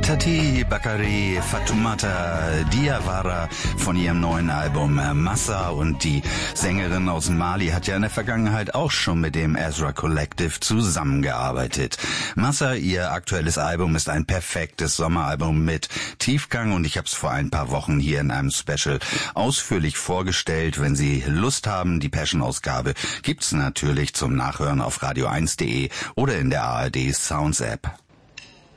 Tati Bakari Fatoumata Diawara von ihrem neuen Album Massa, und die Sängerin aus Mali hat ja in der Vergangenheit auch schon mit dem Ezra Collective zusammengearbeitet. Massa, ihr aktuelles Album, ist ein perfektes Sommeralbum mit Tiefgang, und ich habe es vor ein paar Wochen hier in einem Special ausführlich vorgestellt. Wenn Sie Lust haben, die Passion-Ausgabe gibt's natürlich zum Nachhören auf radio1.de oder in der ARD Sounds App.